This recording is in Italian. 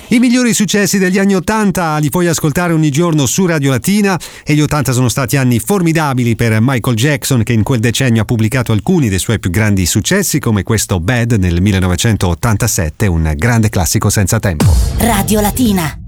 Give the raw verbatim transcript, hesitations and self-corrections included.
I migliori successi degli anni ottanta li puoi ascoltare ogni giorno su Radio Latina, e gli ottanta sono stati anni formidabili per Michael Jackson, che in quel decennio ha pubblicato alcuni dei suoi più grandi successi, come questo Bad nel millenovecentottantasette, un grande classico senza tempo. Radio Latina.